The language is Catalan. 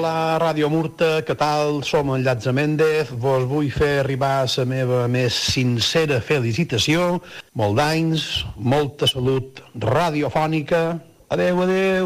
Hola, Ràdio Murta, què tal? Som en Llats Méndez, vos vull fer arribar la meva més sincera felicitació, molt d'anys, molta salut radiofònica. Adeu, adeu.